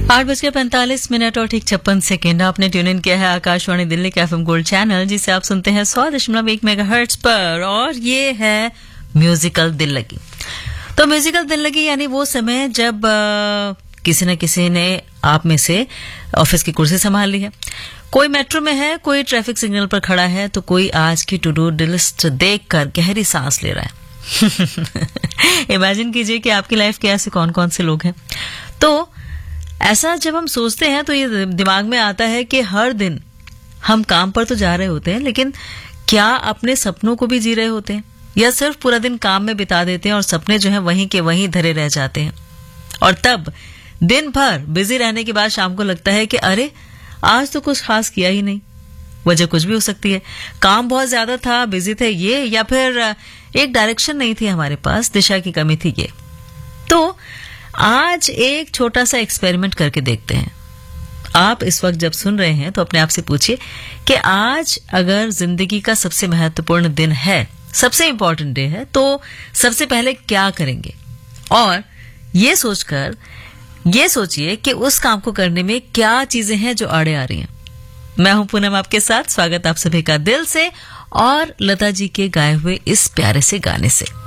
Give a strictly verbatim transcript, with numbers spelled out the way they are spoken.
आठ बज के पैंतालीस मिनट और ठीक छप्पन सेकेंड आपने ट्यून इन किया है आकाशवाणी दिल्ली के एफएम गोल्ड चैनल, जिसे आप सुनते हैं सौ दशमलव एक मेगाहर्ट्ज पर, और ये है म्यूजिकल दिल लगी। तो म्यूजिकल दिल लगी यानी वो समय जब आ, किसी न किसी ने आप में से ऑफिस की कुर्सी संभाल ली है, कोई मेट्रो में है, कोई ट्रैफिक सिग्नल पर खड़ा है, तो कोई आज की टू डू लिस्ट देखकर गहरी सांस ले रहा है। इमेजिन कीजिए कि आपकी लाइफ के ऐसे कौन कौन से लोग हैं। तो ऐसा जब हम सोचते हैं तो ये दिमाग में आता है कि हर दिन हम काम पर तो जा रहे होते हैं, लेकिन क्या अपने सपनों को भी जी रहे होते हैं, या सिर्फ पूरा दिन काम में बिता देते हैं और सपने जो हैं वहीं के वहीं धरे रह जाते हैं। और तब दिन भर बिजी रहने के बाद शाम को लगता है कि अरे आज तो कुछ खास किया ही नहीं। वजह कुछ भी हो सकती है, काम बहुत ज्यादा था, बिजी थे ये, या फिर एक डायरेक्शन नहीं थी हमारे पास, दिशा की कमी थी ये। तो आज एक छोटा सा एक्सपेरिमेंट करके देखते हैं। आप इस वक्त जब सुन रहे हैं तो अपने आप से पूछिए कि आज अगर जिंदगी का सबसे महत्वपूर्ण दिन है, सबसे इंपॉर्टेंट डे है, तो सबसे पहले क्या करेंगे। और ये सोचकर ये सोचिए कि उस काम को करने में क्या चीजें हैं जो आड़े आ रही हैं। मैं हूं पूनम आपके साथ, स्वागत आप सभी का दिल से और लता जी के गाए हुए इस प्यारे से गाने से।